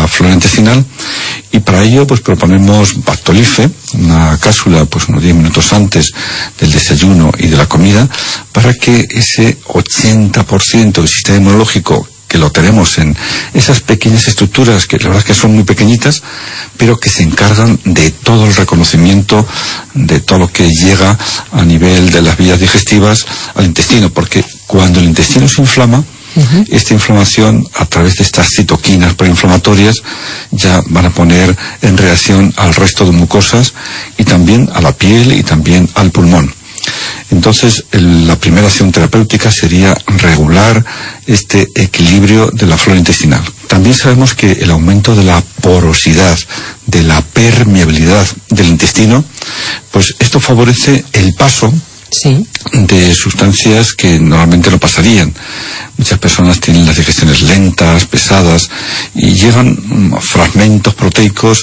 la flora intestinal, y para ello pues proponemos Bactolife, una cápsula pues unos 10 minutos antes del desayuno y de la comida, para que ese 80% del sistema inmunológico, que lo tenemos en esas pequeñas estructuras que la verdad es que son muy pequeñitas, pero que se encargan de todo el reconocimiento de todo lo que llega a nivel de las vías digestivas al intestino, porque cuando el intestino se inflama, esta inflamación, a través de estas citoquinas proinflamatorias, ya van a poner en reacción al resto de mucosas y también a la piel y también al pulmón. Entonces, la primera acción terapéutica sería regular este equilibrio de la flora intestinal. También sabemos que el aumento de la porosidad, de la permeabilidad del intestino, pues esto favorece el paso de sustancias que normalmente no pasarían. Muchas personas tienen las digestiones lentas, pesadas, y llegan fragmentos proteicos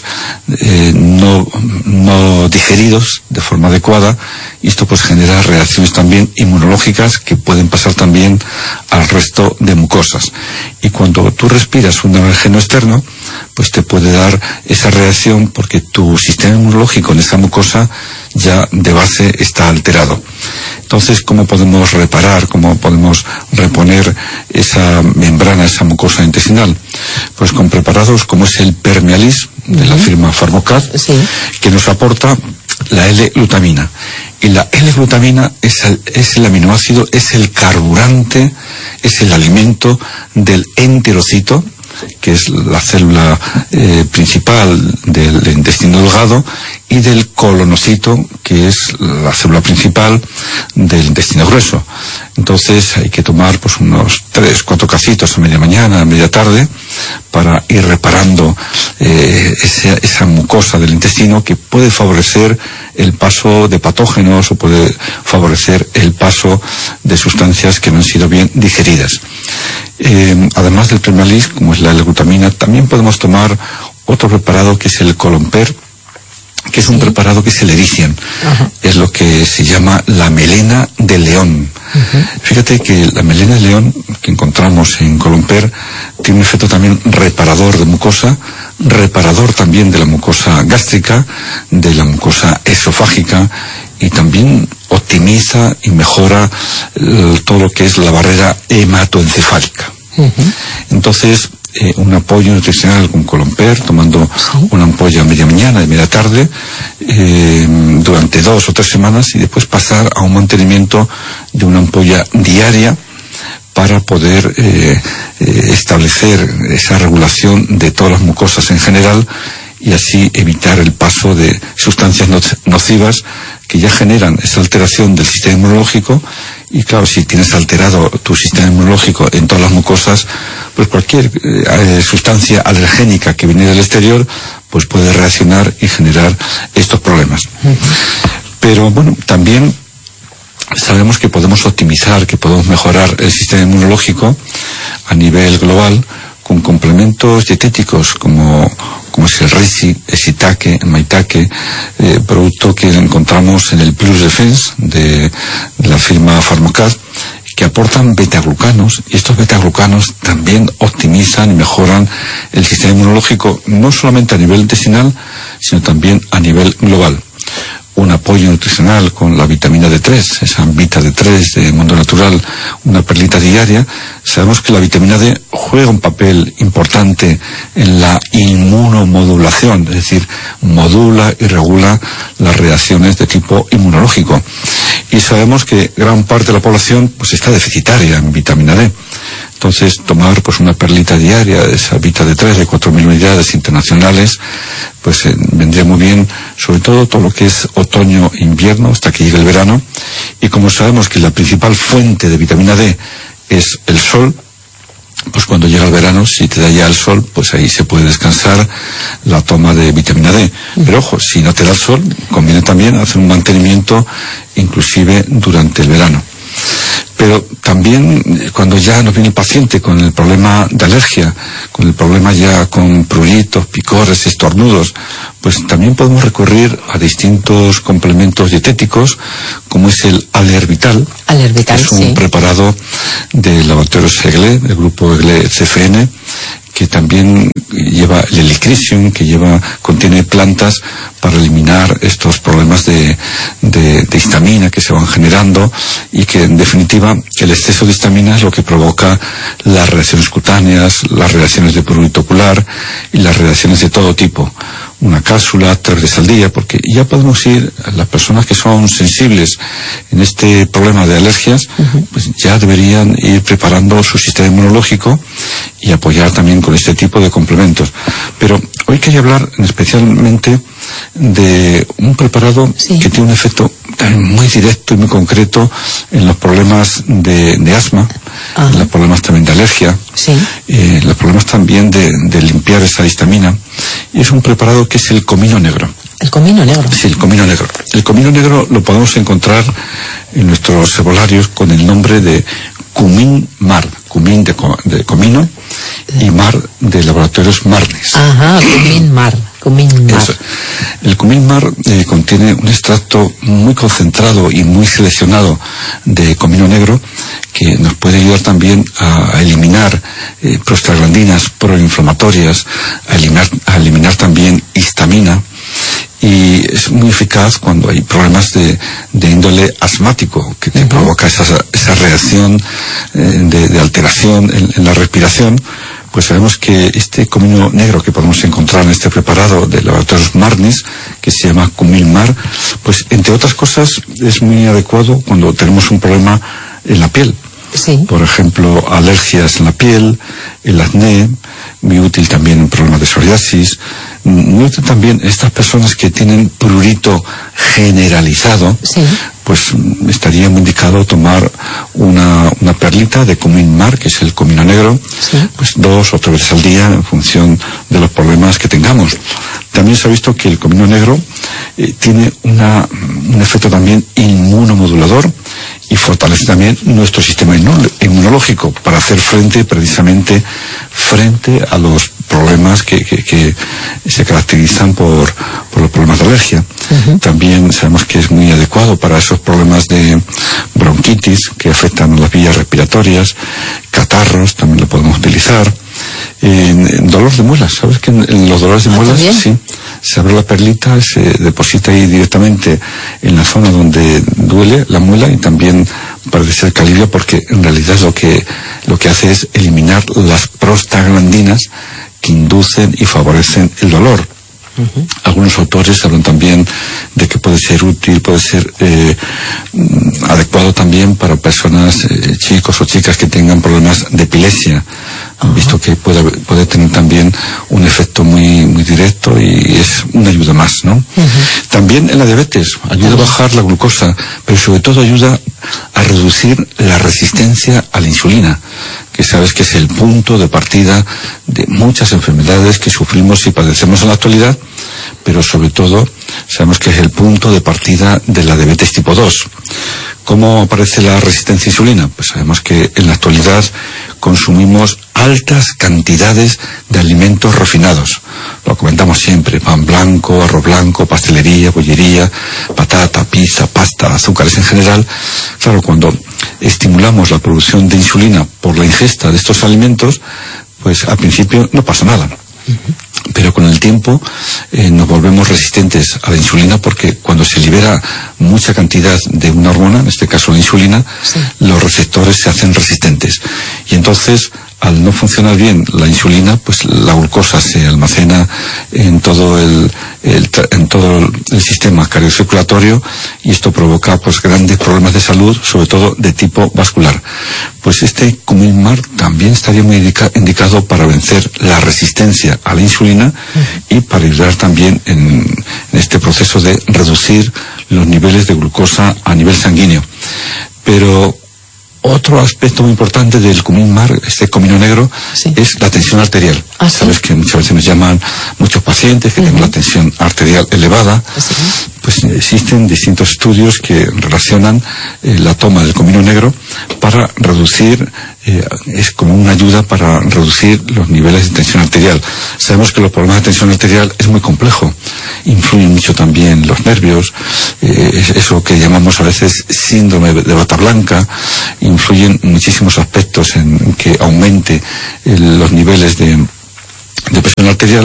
no digeridos de forma adecuada, y esto pues genera reacciones también inmunológicas que pueden pasar también al resto de mucosas. Y cuando tú respiras un alergeno externo, pues te puede dar esa reacción porque tu sistema inmunológico en esa mucosa ya de base está alterado. Entonces, ¿cómo podemos reparar, cómo podemos reponer esa membrana, esa mucosa intestinal? Pues con preparados como es el Permealis, de la firma Pharmocat, que nos aporta la L-glutamina. Y la L-glutamina es el aminoácido, es el carburante, es el alimento del enterocito, que es la célula principal del intestino delgado, y del colonocito, que es la célula principal del intestino grueso. Entonces hay que tomar pues unos 3-4 casitos a media mañana, a media tarde, para ir reparando esa mucosa del intestino, que puede favorecer el paso de patógenos o puede favorecer el paso de sustancias que no han sido bien digeridas. Además del Permealis, como es la L-glutamina, también podemos tomar otro preparado que es el Colomper, que es un preparado que es el Erician. Es lo que se llama la melena de león. Fíjate que la melena de león que encontramos en Colomper tiene un efecto también reparador de mucosa, reparador también de la mucosa gástrica, de la mucosa esofágica, y también optimiza y mejora todo lo que es la barrera hematoencefálica. Entonces, un apoyo nutricional con Colomper, tomando una ampolla a media mañana y media tarde, durante 2 o 3 semanas, y después pasar a un mantenimiento de una ampolla diaria para poder establecer esa regulación de todas las mucosas en general, y así evitar el paso de sustancias nocivas que ya generan esa alteración del sistema inmunológico. Y claro, si tienes alterado tu sistema inmunológico en todas las mucosas, pues cualquier sustancia alergénica que viene del exterior pues puede reaccionar y generar estos problemas. Pero bueno, también sabemos que podemos optimizar, que podemos mejorar el sistema inmunológico a nivel global con complementos dietéticos como es el Reishi, el Shiitake, el Maitake, producto que encontramos en el Plus Defense de la firma Pharmocat, que aportan betaglucanos, y estos betaglucanos también optimizan y mejoran el sistema inmunológico, no solamente a nivel intestinal, sino también a nivel global. Un apoyo nutricional con la vitamina D3, esa Vita D3 de Mundo Natural, una perlita diaria. Sabemos que la vitamina D juega un papel importante en la inmunomodulación, es decir, modula y regula las reacciones de tipo inmunológico. Y sabemos que gran parte de la población pues está deficitaria en vitamina D. Entonces, tomar pues una perlita diaria de esa Vita D3 de 4.000 unidades internacionales, pues vendría muy bien, sobre todo lo que es otoño e invierno, hasta que llegue el verano. Y como sabemos que la principal fuente de vitamina D es el sol, pues cuando llega el verano, si te da ya el sol, pues ahí se puede descansar la toma de vitamina D. Pero ojo, si no te da el sol, conviene también hacer un mantenimiento inclusive durante el verano. Pero también cuando ya nos viene el paciente con el problema de alergia, con el problema ya con pruritos, picores, estornudos, pues también podemos recurrir a distintos complementos dietéticos, como es el Alervital. Alervital, que es un preparado del laboratorio Segle, del grupo Egle CFN, que también lleva el Crisium, que contiene plantas para eliminar estos problemas de histamina que se van generando, y que en definitiva el exceso de histamina es lo que provoca las reacciones cutáneas, las reacciones de prurito ocular y las reacciones de todo tipo. Una cápsula 3 veces al día, porque ya podemos ir, las personas que son sensibles en este problema de alergias, pues ya deberían ir preparando su sistema inmunológico y apoyar también con este tipo de complementos. Pero hoy quería hablar especialmente de un preparado que tiene un efecto muy directo y muy concreto en los problemas de asma, en los problemas también de alergia, los problemas también de limpiar esa histamina, y es un preparado que es el comino negro. ¿El comino negro? Sí, el comino negro. El comino negro lo podemos encontrar en nuestros herbolarios con el nombre de Cumin Mar. Cumin de comino y Mar de Laboratorios Marnis. Ajá, Cumin Mar. Eso. El Cumin Mar contiene un extracto muy concentrado y muy seleccionado de comino negro, que nos puede ayudar también a eliminar prostaglandinas proinflamatorias, a eliminar también histamina, y es muy eficaz cuando hay problemas de índole asmático, que te provoca esa reacción de alteración en la respiración. Pues sabemos que este comino negro que podemos encontrar en este preparado de Laboratorios Marnis, que se llama Cumin Mar, pues entre otras cosas es muy adecuado cuando tenemos un problema en la piel. Sí. Por ejemplo, alergias en la piel, el acné, muy útil también en problemas de psoriasis, muy útil también estas personas que tienen prurito generalizado. Pues estaría muy indicado tomar una perlita de Cumin Mar, que es el comino negro, pues 2 o 3 veces al día en función de los problemas que tengamos. También se ha visto que el comino negro tiene un efecto también inmunomodulador, y fortalece también nuestro sistema inmunológico para hacer precisamente frente a los problemas que se caracterizan por los problemas de alergia. También sabemos que es muy adecuado para esos problemas de bronquitis que afectan a las vías respiratorias, catarros, también lo podemos utilizar. En dolor de muelas, ¿sabes que en los dolores de muelas se abre la perlita, se deposita ahí directamente en la zona donde duele la muela, y también parece ser que alivia, porque en realidad lo que hace es eliminar las prostaglandinas que inducen y favorecen el dolor. Algunos autores hablan también de que puede ser útil, puede ser adecuado también para personas, chicos o chicas que tengan problemas de epilepsia. Han visto que puede tener también un efecto muy, muy directo, y es una ayuda más, ¿no? También en la diabetes ayuda a bajar la glucosa, pero sobre todo ayuda a reducir la resistencia a la insulina, que sabes que es el punto de partida de muchas enfermedades que sufrimos y padecemos en la actualidad, pero sobre todo sabemos que es el punto de partida de la diabetes tipo 2. ¿Cómo aparece la resistencia a insulina? Pues sabemos que en la actualidad consumimos altas cantidades de alimentos refinados. Lo comentamos siempre: pan blanco, arroz blanco, pastelería, bollería, patata, pizza, pasta, azúcares en general. Claro, cuando estimulamos la producción de insulina por la ingesta de estos alimentos, pues al principio no pasa nada. Pero con el tiempo nos volvemos resistentes a la insulina, porque cuando se libera mucha cantidad de una hormona, en este caso la insulina, los receptores se hacen resistentes. Y entonces, al no funcionar bien la insulina, pues la glucosa se almacena en todo el sistema cardiocirculatorio, y esto provoca pues grandes problemas de salud, sobre todo de tipo vascular. Pues este Cumin Mar también estaría muy indicado para vencer la resistencia a la insulina y para ayudar también en este proceso de reducir los niveles de glucosa a nivel sanguíneo. Pero otro aspecto muy importante del Cumin Mar, este comino negro, es la tensión arterial. Sabes que muchas veces nos llaman muchos pacientes que tienen la tensión arterial elevada. Pues existen distintos estudios que relacionan la toma del comino negro para reducir, es como una ayuda para reducir los niveles de tensión arterial. Sabemos que los problemas de tensión arterial es muy complejo, influyen mucho también los nervios, eso que llamamos a veces síndrome de bata blanca, influyen muchísimos aspectos en que aumente los niveles de presión arterial.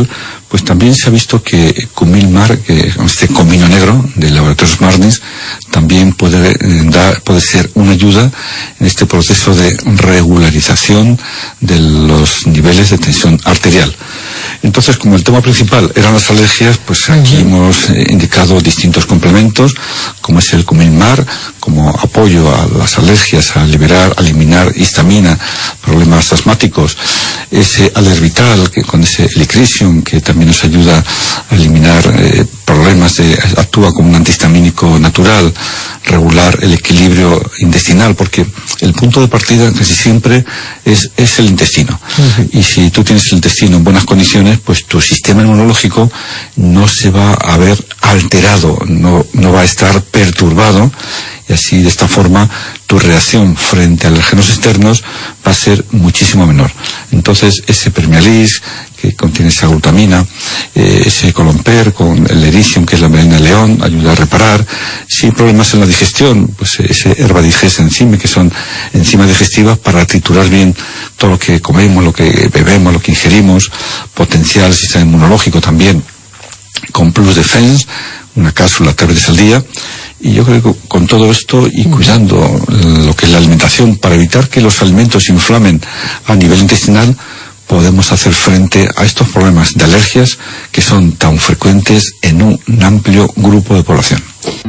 pues también se ha visto que Cumil-Mar, este comino negro del laboratorio Marnis, también puede ser una ayuda en este proceso de regularización de los niveles de tensión arterial. Entonces, como el tema principal eran las alergias, pues aquí hemos indicado distintos complementos, como es el Cumil-Mar, como apoyo a las alergias, a eliminar histamina, problemas asmáticos, ese Alervital, que con ese Elicrisium, que también nos ayuda a eliminar problemas, actúa como un antihistamínico natural, regular el equilibrio intestinal, porque el punto de partida casi siempre es el intestino. Y si tú tienes el intestino en buenas condiciones, pues tu sistema inmunológico no se va a ver alterado, no va a estar perturbado, y así de esta forma tu reacción frente a alérgenos externos va a ser muchísimo menor. Entonces ese Permealis, que contiene esa glutamina, ese Colomper con el Lericium, que es la melena de león, ayuda a reparar. Si hay problemas en la digestión, pues ese Herbadiges enzyme, que son enzimas digestivas para triturar bien todo lo que comemos, lo que bebemos, lo que ingerimos, potenciar el sistema inmunológico también, con Plus Defense, una cápsula 3 veces al día. Y yo creo que con todo esto y cuidando lo que es la alimentación, para evitar que los alimentos se inflamen a nivel intestinal, podemos hacer frente a estos problemas de alergias que son tan frecuentes en un amplio grupo de población.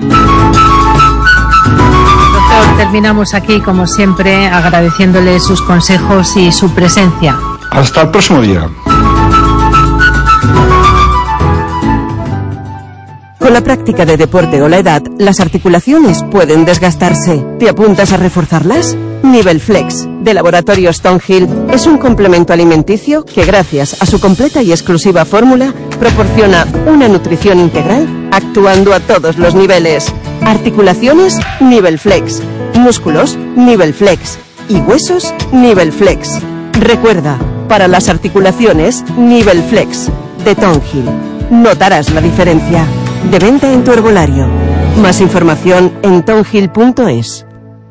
Doctor, terminamos aquí, como siempre, agradeciéndole sus consejos y su presencia. Hasta el próximo día. Con la práctica de deporte o la edad, las articulaciones pueden desgastarse. ¿Te apuntas a reforzarlas? Nivelflex, de Laboratorio Stonehill, es un complemento alimenticio que, gracias a su completa y exclusiva fórmula, proporciona una nutrición integral, actuando a todos los niveles. Articulaciones, Nivelflex. Músculos, Nivelflex. Y huesos, Nivelflex. Recuerda, para las articulaciones, Nivelflex, de Stonehill. Notarás la diferencia. De venta en tu herbolario. Más información en tonhill.es.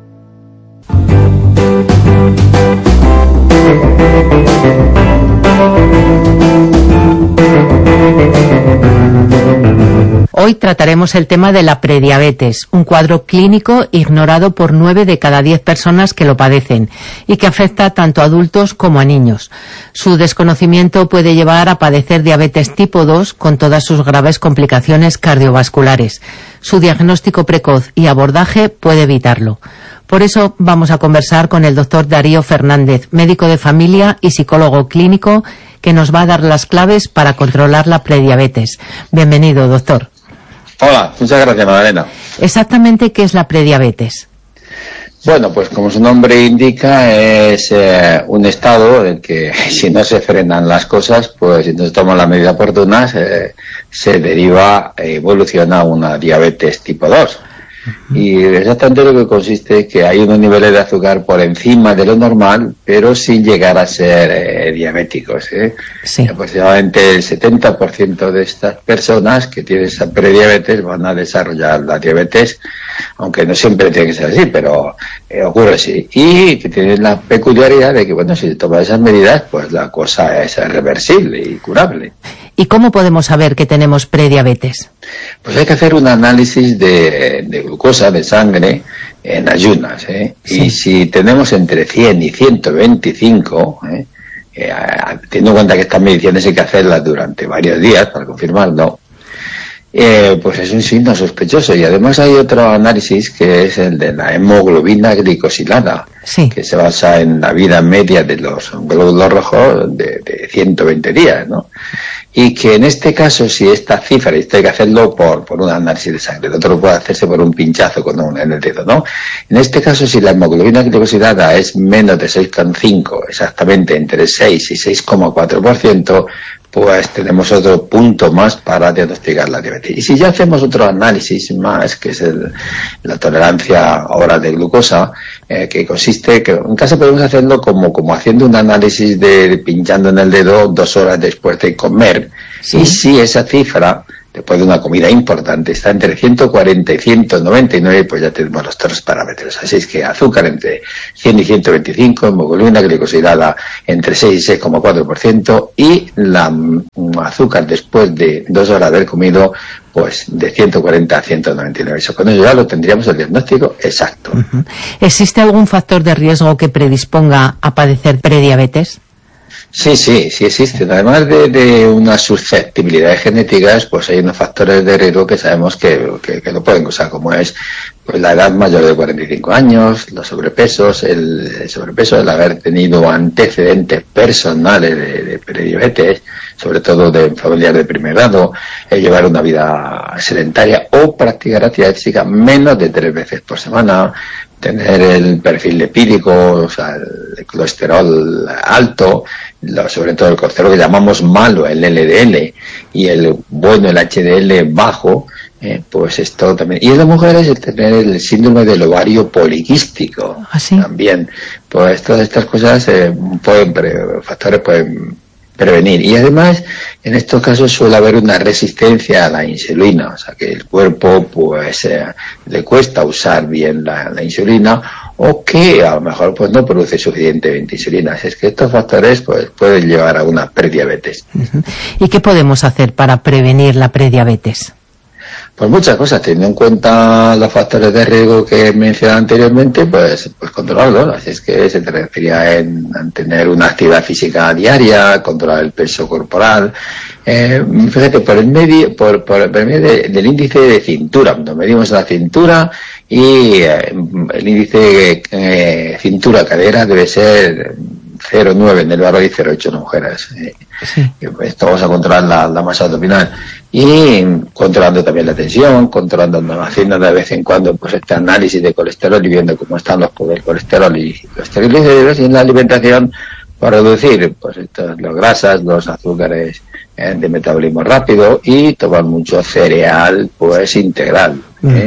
Hoy trataremos el tema de la prediabetes, un cuadro clínico ignorado por 9 de cada 10 personas que lo padecen y que afecta tanto a adultos como a niños. Su desconocimiento puede llevar a padecer diabetes tipo 2 con todas sus graves complicaciones cardiovasculares. Su diagnóstico precoz y abordaje puede evitarlo. Por eso vamos a conversar con el doctor Darío Fernández, médico de familia y psicólogo clínico, que nos va a dar las claves para controlar la prediabetes. Bienvenido, doctor. Hola, muchas gracias, Magdalena. Exactamente, ¿qué es la prediabetes? Bueno, pues como su nombre indica, es un estado en el que si no se frenan las cosas, pues si no se toman las medidas oportunas, se deriva, evoluciona una diabetes tipo 2. Y exactamente lo que consiste es que hay unos niveles de azúcar por encima de lo normal, pero sin llegar a ser diabéticos. Sí. Aproximadamente el 70% de estas personas que tienen esa prediabetes van a desarrollar la diabetes, aunque no siempre tiene que ser así, pero ocurre así. Y que tienen la peculiaridad de que, bueno, si se toman esas medidas, pues la cosa es reversible y curable. ¿Y cómo podemos saber que tenemos prediabetes? Pues hay que hacer un análisis de glucosa de sangre en ayunas, Sí. Y si tenemos entre 100 y 125, teniendo en cuenta que estas mediciones hay que hacerlas durante varios días para confirmarlo, pues es un signo sospechoso. Y además hay otro análisis que es el de la hemoglobina glicosilada, sí, que se basa en la vida media de los glóbulos rojos de 120 días, ¿no? Y que en este caso, si esta cifra, y esto hay que hacerlo por un análisis de sangre, el otro puede hacerse por un pinchazo en el dedo, ¿no? En este caso, si la hemoglobina glicosilada es menos de 6,5, exactamente entre 6 y 6,4%, pues tenemos otro punto más para diagnosticar la diabetes. Y si ya hacemos otro análisis más, que es la tolerancia oral de glucosa, que consiste, que en casa podemos hacerlo como haciendo un análisis de pinchando en el dedo 2 horas después de comer. Sí. Y si esa cifra después de una comida importante, está entre 140 y 199, pues ya tenemos los 3 parámetros. Así es que azúcar entre 100 y 125, hemoglobina glicosilada entre 6 y 6,4%, y la azúcar después de 2 horas de haber comido, pues de 140 a 199. Eso, con eso ya lo tendríamos el diagnóstico exacto. ¿Existe algún factor de riesgo que predisponga a padecer prediabetes? Sí existen. Además de unas susceptibilidades genéticas, pues hay unos factores de riesgo que sabemos que lo pueden causar, como es pues la edad mayor de 45 años, los sobrepesos, el sobrepeso, el haber tenido antecedentes personales de prediabetes, sobre todo de familiares de primer grado, el llevar una vida sedentaria o practicar actividad física menos de 3 veces por semana, tener el perfil lipídico, o sea, el colesterol alto, sobre todo el colesterol que llamamos malo, el LDL, y el bueno, el HDL bajo, pues esto también. Y en las mujeres el tener el síndrome del ovario poliquístico. ¿Ah, sí? También. Pues todas estas cosas factores pueden prevenir. Y además, en estos casos suele haber una resistencia a la insulina, o sea que el cuerpo pues le cuesta usar bien la insulina, o que a lo mejor pues no produce suficientemente insulina. Así es que estos factores pues pueden llevar a una prediabetes. ¿Y qué podemos hacer para prevenir la prediabetes? Pues muchas cosas, teniendo en cuenta los factores de riesgo que he mencionado anteriormente, pues controlarlos. Así es que se refería en tener una actividad física diaria, controlar el peso corporal. Fíjate, por el medio del índice de cintura, nos medimos la cintura y el índice cintura-cadera debe ser 0,9 en el varón y 0,8 en las mujeres. Sí. Esto vamos a controlar la masa abdominal. Y controlando también la tensión, haciendo de vez en cuando pues este análisis de colesterol y viendo cómo están los colesterol y los triglicéridos, y en la alimentación para reducir pues las grasas, los azúcares de metabolismo rápido, y tomar mucho cereal pues integral.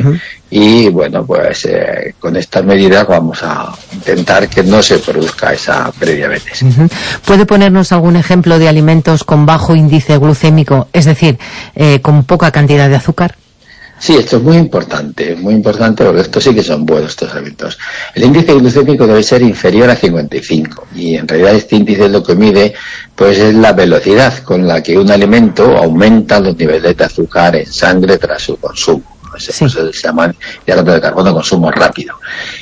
Y bueno, pues con estas medidas vamos a intentar que no se produzca esa prediabetes. ¿Puede ponernos algún ejemplo de alimentos con bajo índice glucémico, es decir, con poca cantidad de azúcar? Sí, esto es muy importante porque estos sí que son buenos, estos alimentos. El índice glucémico debe ser inferior a 55, y en realidad este índice lo que mide pues es la velocidad con la que un alimento aumenta los niveles de azúcar en sangre tras su consumo. Sí. Pues se llaman hidratos de carbono consumo rápido.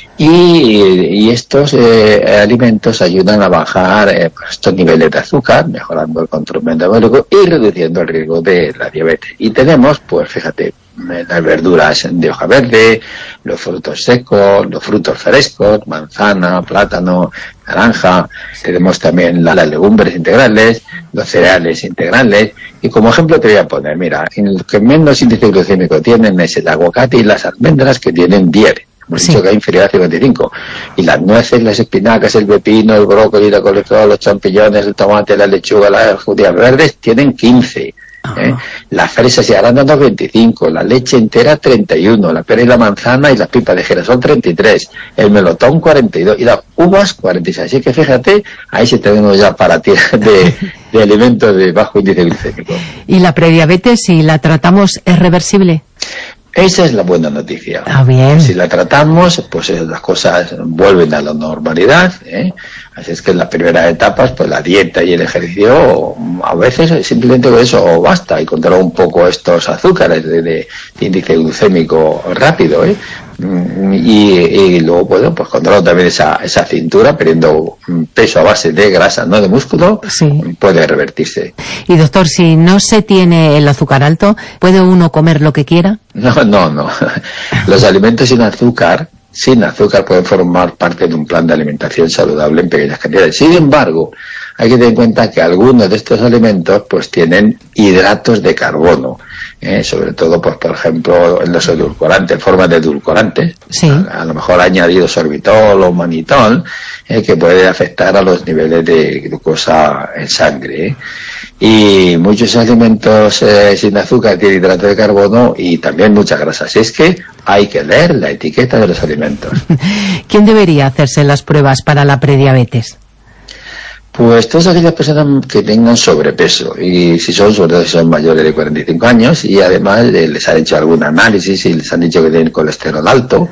Y estos alimentos ayudan a bajar estos niveles de azúcar, mejorando el control metabólico y reduciendo el riesgo de la diabetes. Y tenemos, pues fíjate, las verduras de hoja verde, los frutos secos, los frutos frescos, manzana, plátano, naranja. Tenemos también las legumbres integrales, los cereales integrales. Y como ejemplo te voy a poner, mira, en los que menos índice glucémico tienen es el aguacate y las almendras, que tienen 10. Hemos dicho que es inferior a 55. Y las nueces, las espinacas, el pepino, el brócoli, la coliflor, los champiñones, el tomate, la lechuga, las judías verdes tienen 15. Las fresas y arándanos 25, la leche entera 31, la pera y la manzana y las pipas de girasol 33, el melocotón 42 y las uvas 46. Así que fíjate, ahí sí tenemos ya para ti de alimentos de bajo índice glucémico. ¿Y la prediabetes, si la tratamos, es reversible? Esa es la buena noticia. Bien. Si la tratamos, pues las cosas vuelven a la normalidad, Así es que en las primeras etapas, pues la dieta y el ejercicio, a veces simplemente con eso basta, y controlar un poco estos azúcares de índice glucémico rápido, Y luego, bueno, pues controlar también esa cintura, perdiendo peso a base de grasa, no de músculo, sí, puede revertirse. Y doctor, si no se tiene el azúcar alto, ¿puede uno comer lo que quiera? No. Los alimentos sin azúcar pueden formar parte de un plan de alimentación saludable en pequeñas cantidades. Sin embargo, hay que tener en cuenta que algunos de estos alimentos pues tienen hidratos de carbono, sobre todo, pues por ejemplo, en los edulcorantes, en forma de edulcorantes, sí, a lo mejor añadido sorbitol o manitol, que puede afectar a los niveles de glucosa en sangre. Y muchos alimentos sin azúcar tienen hidrato de carbono y también mucha grasa. Así es que hay que leer la etiqueta de los alimentos. ¿Quién debería hacerse las pruebas para la prediabetes? Pues todas aquellas personas que tengan sobrepeso, y sobre todo si son mayores de 45 años, y además les han hecho algún análisis y les han dicho que tienen colesterol alto,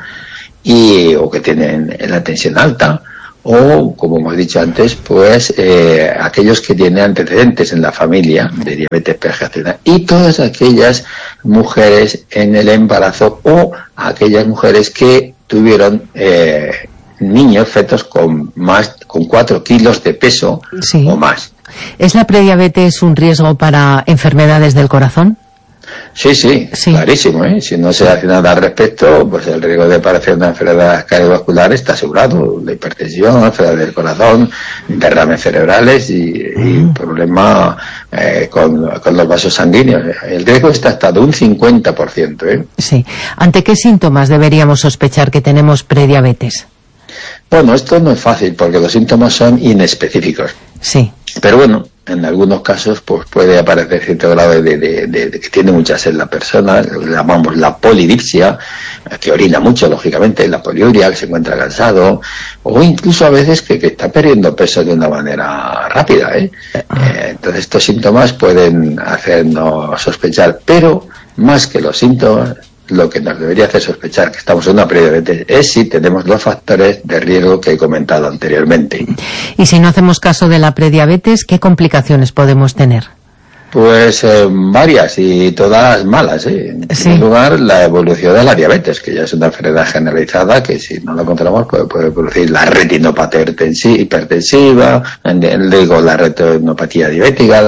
o que tienen la tensión alta, o, como hemos dicho antes, pues aquellos que tienen antecedentes en la familia de diabetes gestacional, y todas aquellas mujeres en el embarazo, o aquellas mujeres que tuvieron niños, fetos con 4 kilos de peso o más. ¿Es la prediabetes un riesgo para enfermedades del corazón? Sí, clarísimo, ¿eh? Si no se hace nada al respecto, pues el riesgo de padecer una enfermedad cardiovascular está asegurado. La hipertensión, enfermedad del corazón, derrames cerebrales y problemas con los vasos sanguíneos. El riesgo está hasta de un 50%, ¿eh? Sí. ¿Ante qué síntomas deberíamos sospechar que tenemos prediabetes? Bueno, esto no es fácil porque los síntomas son inespecíficos. Sí. Pero bueno, en algunos casos pues puede aparecer cierto grado de que tiene mucha sed la persona, lo que llamamos la polidipsia, que orina mucho, lógicamente, la poliuria, que se encuentra cansado, o incluso a veces que está perdiendo peso de una manera rápida, ¿eh? Entonces estos síntomas pueden hacernos sospechar, pero más que los síntomas, lo que nos debería hacer sospechar que estamos en una prediabetes es si tenemos los factores de riesgo que he comentado anteriormente. Y si no hacemos caso de la prediabetes, ¿qué complicaciones podemos tener? Pues varias, y todas malas, ¿eh? En primer lugar, la evolución de la diabetes, que ya es una enfermedad generalizada que si no la controlamos puede producir la retinopatía hipertensiva, luego la retinopatía diabética,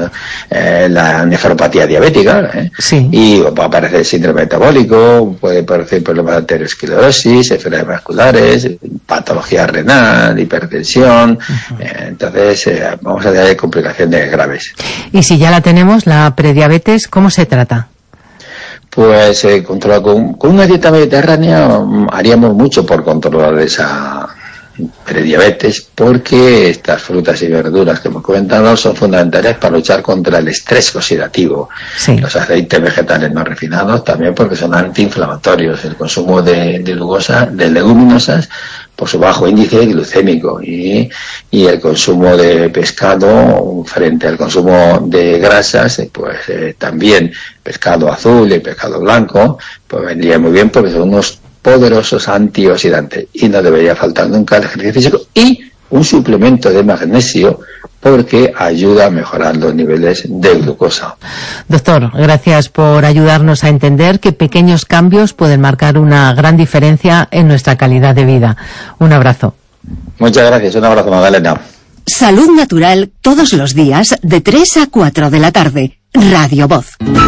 la nefropatía diabética, y va a aparecer el síndrome metabólico, puede producir problemas de arteriosclerosis, enfermedades vasculares, patología renal, hipertensión, entonces vamos a tener complicaciones graves. Y si ya la tenemos, la prediabetes, ¿cómo se trata? Pues con una dieta mediterránea haríamos mucho por controlar esa prediabetes, porque estas frutas y verduras que hemos comentado son fundamentales para luchar contra el estrés oxidativo. Los aceites vegetales no refinados también, porque son antiinflamatorios. El consumo de leguminosas por su bajo índice glucémico, y el consumo de pescado frente al consumo de grasas, pues también pescado azul y pescado blanco, pues vendría muy bien porque son unos poderosos antioxidantes, y no debería faltar nunca el ejercicio físico y un suplemento de magnesio, porque ayuda a mejorar los niveles de glucosa. Doctor, gracias por ayudarnos a entender que pequeños cambios pueden marcar una gran diferencia en nuestra calidad de vida. Un abrazo. Muchas gracias, un abrazo, Magdalena. Salud Natural, todos los días de 3 a 4 de la tarde. Radio Voz.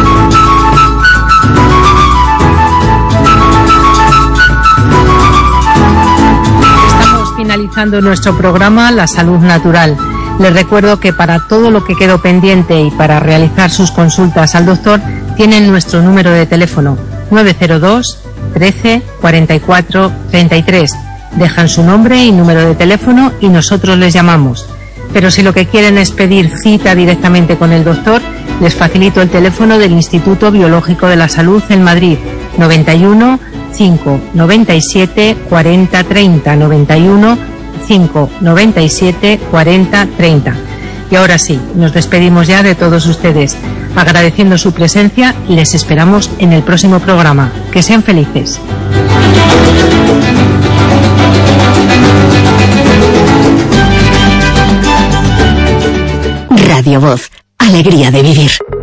Finalizando nuestro programa La Salud Natural. Les recuerdo que para todo lo que quedó pendiente y para realizar sus consultas al doctor, tienen nuestro número de teléfono 902 13 44 33. Dejan su nombre y número de teléfono y nosotros les llamamos. Pero si lo que quieren es pedir cita directamente con el doctor, les facilito el teléfono del Instituto Biológico de la Salud en Madrid, 91 5 97 40 30, 91 5 97 40 30. Y ahora sí, nos despedimos ya de todos ustedes, agradeciendo su presencia, y les esperamos en el próximo programa. Que sean felices. Radio Voz, alegría de vivir.